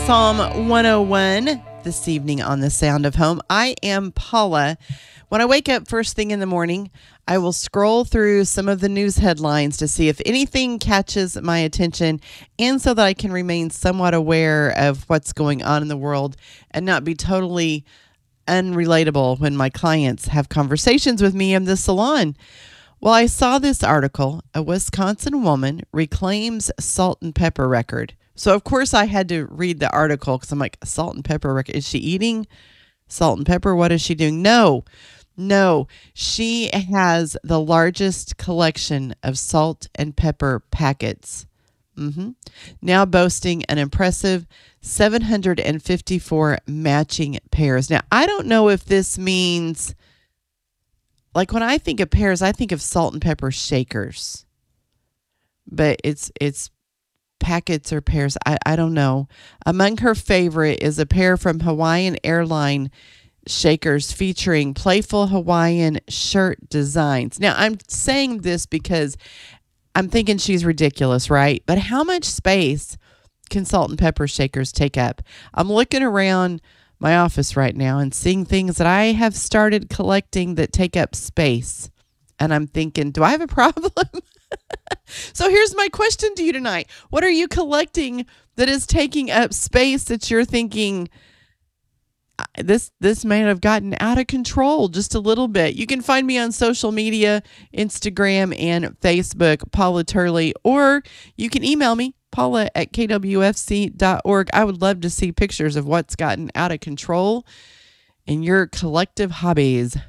Psalm 101 this evening on The Sound of Home. I am Paula. When I wake up first thing in the morning, I will scroll through some of the news headlines to see if anything catches my attention, and so that I can remain somewhat aware of what's going on in the world and not be totally unrelatable when my clients have conversations with me in the salon. Well, I saw this article. A Wisconsin woman reclaims salt and pepper record. So, of course, I had to read the article because I'm like, salt and pepper record. Is she eating salt and pepper? What is she doing? No. She has the largest collection of salt and pepper packets. Now boasting an impressive 754 matching pairs. Now, I don't know if this means, like when I think of pairs, I think of salt and pepper shakers. But it's packets or pairs. I don't know. Among her favorite is a pair from Hawaiian Airline shakers featuring playful Hawaiian shirt designs. Now, I'm saying this because I'm thinking she's ridiculous, right? But how much space can salt and pepper shakers take up? I'm looking around my office right now and seeing things that I have started collecting that take up space. And I'm thinking, do I have a problem? So here's my question to you tonight. What are you collecting that is taking up space that you're thinking, this may have gotten out of control just a little bit? You can find me on social media, Instagram and Facebook, Paula Turley, or you can email me, paula@kwfc.org. I would love to see pictures of what's gotten out of control in your collective hobbies.